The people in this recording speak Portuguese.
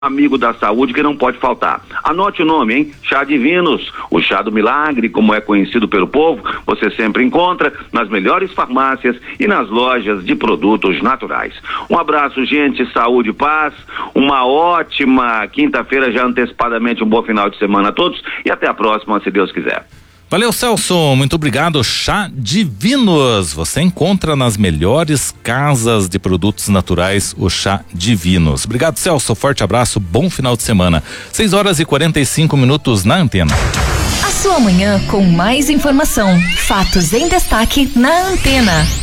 amigo da saúde que não pode faltar. Anote o nome, hein? Chá Divinos, o chá do milagre, como é conhecido pelo povo, você sempre encontra nas melhores farmácias e nas lojas de produtos naturais. Um abraço, gente, saúde e paz, uma ótima quinta-feira, já antecipadamente um bom final de semana a todos e até a próxima, se Deus quiser. Valeu, Celso, muito obrigado. Chá Divinos, você encontra nas melhores casas de produtos naturais o Chá Divinos. Obrigado, Celso, forte abraço, bom final de semana. 6h45 na Antena. A sua manhã com mais informação, fatos em destaque na Antena.